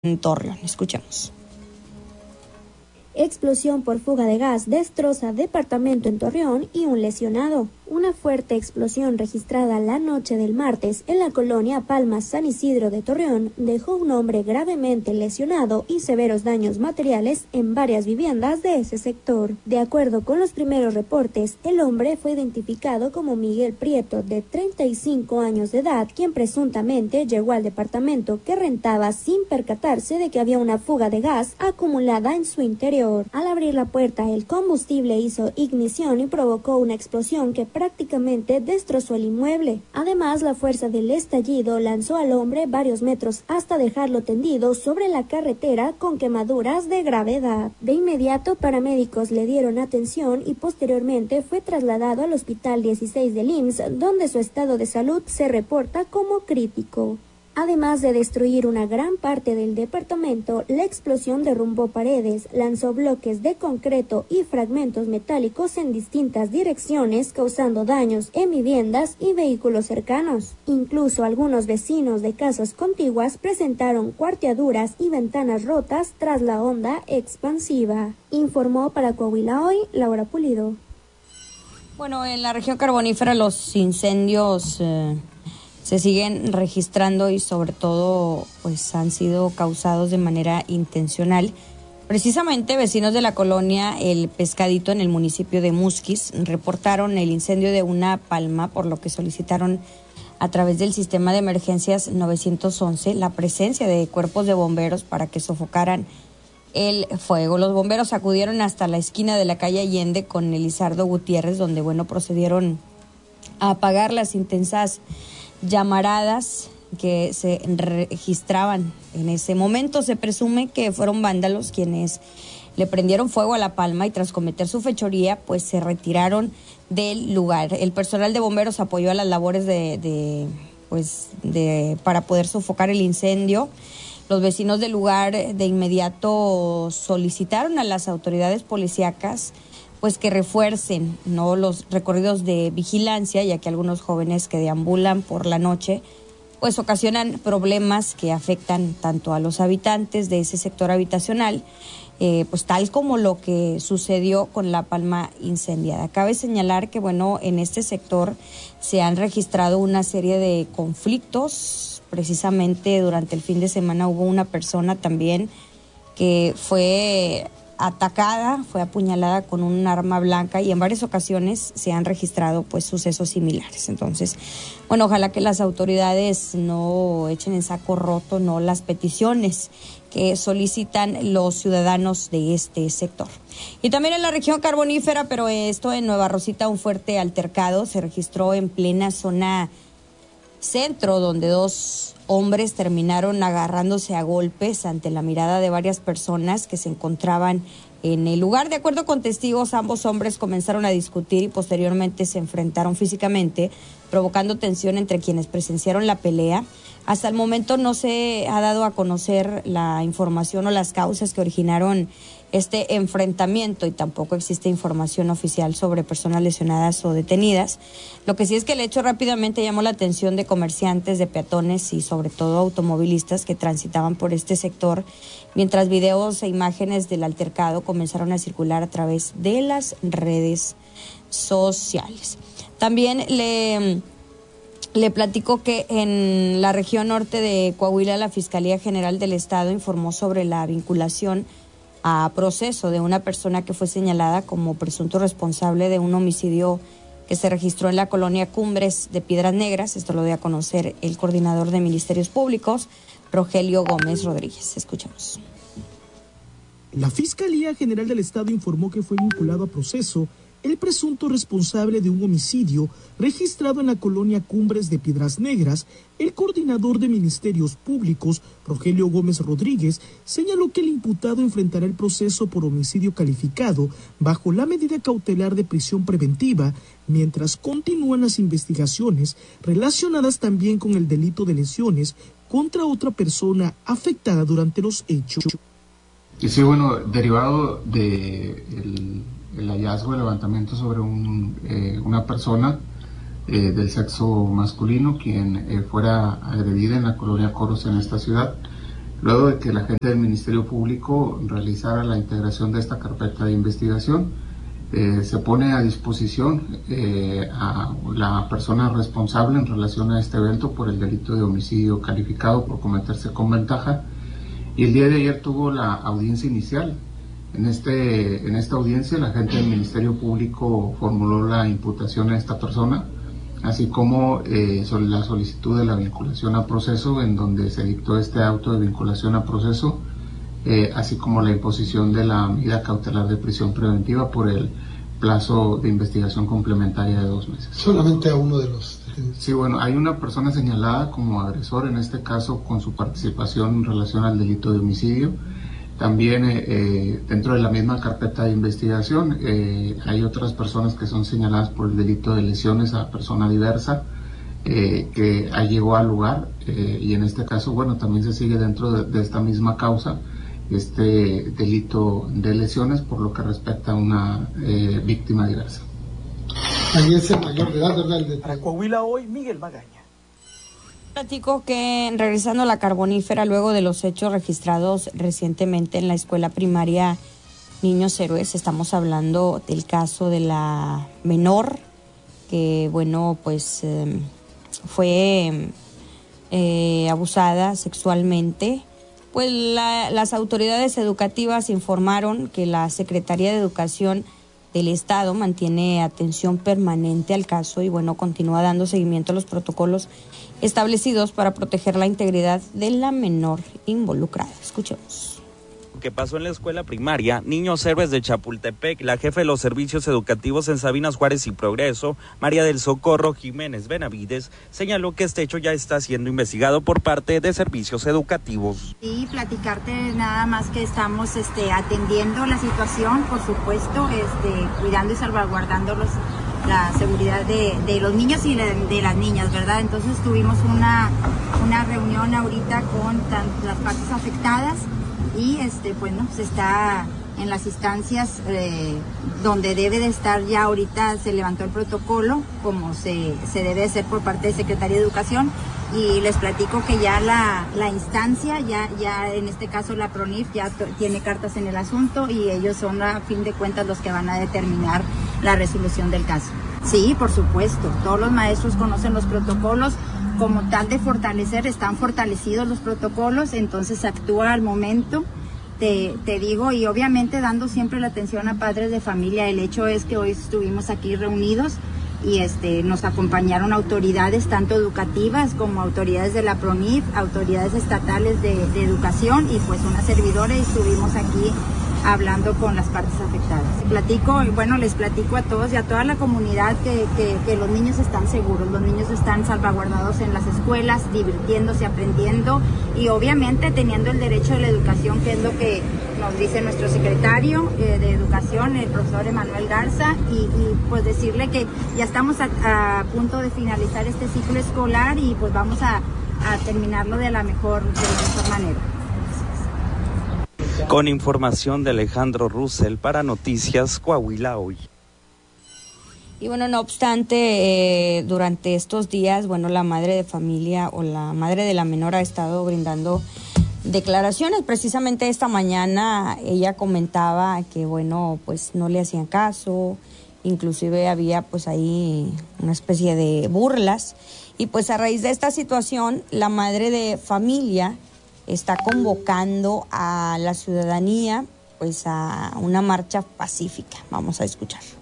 en Torreón. Escuchemos. Explosión por fuga de gas destroza departamento en Torreón y un lesionado. Una fuerte explosión registrada la noche del martes en la colonia Palmas San Isidro de Torreón dejó un hombre gravemente lesionado y severos daños materiales en varias viviendas de ese sector. De acuerdo con los primeros reportes, el hombre fue identificado como Miguel Prieto, de 35 años de edad, quien presuntamente llegó al departamento que rentaba sin percatarse de que había una fuga de gas acumulada en su interior. Al abrir la puerta, el combustible hizo ignición y provocó una explosión que prácticamente destrozó el inmueble. Además, la fuerza del estallido lanzó al hombre varios metros hasta dejarlo tendido sobre la carretera con quemaduras de gravedad. De inmediato, paramédicos le dieron atención y posteriormente fue trasladado al Hospital 16 del IMSS, donde su estado de salud se reporta como crítico. Además de destruir una gran parte del departamento, la explosión derrumbó paredes, lanzó bloques de concreto y fragmentos metálicos en distintas direcciones, causando daños en viviendas y vehículos cercanos. Incluso algunos vecinos de casas contiguas presentaron cuarteaduras y ventanas rotas tras la onda expansiva. Informó para Coahuila Hoy, Laura Pulido. Bueno, en la región carbonífera los incendios se siguen registrando y sobre todo pues han sido causados de manera intencional. Precisamente vecinos de la colonia El Pescadito en el municipio de Musquis reportaron el incendio de una palma, por lo que solicitaron a través del sistema de emergencias 911 la presencia de cuerpos de bomberos para que sofocaran el fuego. Los bomberos acudieron hasta la esquina de la calle Allende con Elizardo Gutiérrez, donde procedieron a apagar las intensas llamaradas que se registraban en ese momento. Se presume que fueron vándalos quienes le prendieron fuego a la palma y tras cometer su fechoría pues se retiraron del lugar. El personal de bomberos apoyó a las labores para poder sofocar el incendio. Los vecinos del lugar de inmediato solicitaron a las autoridades policíacas pues que refuercen los recorridos de vigilancia, ya que algunos jóvenes que deambulan por la noche pues ocasionan problemas que afectan tanto a los habitantes de ese sector habitacional, pues tal como lo que sucedió con la palma incendiada. Cabe señalar que en este sector se han registrado una serie de conflictos. Precisamente durante el fin de semana hubo una persona también que fue atacada, fue apuñalada con un arma blanca y en varias ocasiones se han registrado pues sucesos similares. Entonces, ojalá que las autoridades no echen en saco roto las peticiones que solicitan los ciudadanos de este sector. Y también en la región carbonífera, pero esto en Nueva Rosita, un fuerte altercado se registró en plena zona centro, donde dos hombres terminaron agarrándose a golpes ante la mirada de varias personas que se encontraban en el lugar. De acuerdo con testigos, ambos hombres comenzaron a discutir y posteriormente se enfrentaron físicamente, provocando tensión entre quienes presenciaron la pelea. Hasta el momento no se ha dado a conocer la información o las causas que originaron este enfrentamiento y tampoco existe información oficial sobre personas lesionadas o detenidas. Lo que sí es que el hecho rápidamente llamó la atención de comerciantes, de peatones y sobre todo automovilistas que transitaban por este sector, mientras videos e imágenes del altercado comenzaron a circular a través de las redes sociales. También le platico que en la región norte de Coahuila, la Fiscalía General del Estado informó sobre la vinculación a proceso de una persona que fue señalada como presunto responsable de un homicidio que se registró en la colonia Cumbres de Piedras Negras. Esto lo dio a conocer el coordinador de Ministerios Públicos, Rogelio Gómez Rodríguez. Escuchamos. La Fiscalía General del Estado informó que fue vinculado a proceso el presunto responsable de un homicidio registrado en la colonia Cumbres de Piedras Negras. El coordinador de Ministerios Públicos, Rogelio Gómez Rodríguez, señaló que el imputado enfrentará el proceso por homicidio calificado bajo la medida cautelar de prisión preventiva, mientras continúan las investigaciones relacionadas también con el delito de lesiones contra otra persona afectada durante los hechos. Y sí, derivado de el hallazgo, el levantamiento sobre una persona del sexo masculino quien fuera agredida en la colonia Coros en esta ciudad. Luego de que la gente del Ministerio Público realizara la integración de esta carpeta de investigación, se pone a disposición a la persona responsable en relación a este evento por el delito de homicidio calificado por cometerse con ventaja, y el día de ayer tuvo la audiencia inicial. En esta audiencia la gente del Ministerio Público formuló la imputación a esta persona, así como la solicitud de la vinculación a proceso, en donde se dictó este auto de vinculación a proceso, así como la imposición de la medida cautelar de prisión preventiva por el plazo de investigación complementaria de 2 meses. ¿Solamente a uno de los detenidos? Sí, bueno, hay una persona señalada como agresor, en este caso con su participación en relación al delito de homicidio. También dentro de la misma carpeta de investigación hay otras personas que son señaladas por el delito de lesiones a persona diversa, que llegó al lugar, y en este caso, bueno, también se sigue dentro de esta misma causa este delito de lesiones por lo que respecta a una víctima diversa. Ahí es el mayor de edad, ¿verdad? Para Coahuila hoy, Miguel Magaña. Platico que, regresando a la Carbonífera, luego de los hechos registrados recientemente en la escuela primaria Niños Héroes, estamos hablando del caso de la menor que, bueno, pues fue abusada sexualmente. Pues las autoridades educativas informaron que la Secretaría de Educación del Estado mantiene atención permanente al caso y, bueno, continúa dando seguimiento a los protocolos establecidos para proteger la integridad de la menor involucrada. Escuchemos. Que pasó en la escuela primaria Niños Héroes de Chapultepec, la jefa de los servicios educativos en Sabinas Juárez y Progreso, María del Socorro Jiménez Benavides, señaló que este hecho ya está siendo investigado por parte de servicios educativos. Sí, platicarte nada más que estamos atendiendo la situación, por supuesto, cuidando y salvaguardando la seguridad de los niños y de las niñas, ¿verdad? Entonces tuvimos una reunión ahorita con las partes afectadas y bueno, se está en las instancias donde debe de estar ya. Ahorita se levantó el protocolo como se debe hacer por parte de Secretaría de Educación, y les platico que ya la instancia, ya en este caso la PRONIF ya tiene cartas en el asunto y ellos son a fin de cuentas los que van a determinar la resolución del caso. Sí, por supuesto, todos los maestros conocen los protocolos. Como tal de fortalecer, están fortalecidos los protocolos, entonces se actúa al momento, te digo, y obviamente dando siempre la atención a padres de familia. El hecho es que hoy estuvimos aquí reunidos y nos acompañaron autoridades tanto educativas como autoridades de la PRONIF, autoridades estatales de educación y pues una servidora, y estuvimos aquí hablando con las partes afectadas. Les platico a todos y a toda la comunidad que los niños están seguros, los niños están salvaguardados en las escuelas, divirtiéndose, aprendiendo y obviamente teniendo el derecho de la educación, que es lo que nos dice nuestro secretario de Educación, el profesor Emanuel Garza, y pues decirle que ya estamos a punto de finalizar este ciclo escolar y pues vamos a terminarlo de la mejor manera. Con información de Alejandro Russell para Noticias Coahuila Hoy. Y bueno, no obstante, durante estos días, bueno, la madre de familia o la madre de la menor ha estado brindando declaraciones. Precisamente esta mañana ella comentaba que, bueno, pues no le hacían caso, inclusive había pues ahí una especie de burlas. Y pues a raíz de esta situación, la madre de familia está convocando a la ciudadanía pues a una marcha pacífica. Vamos a escuchar.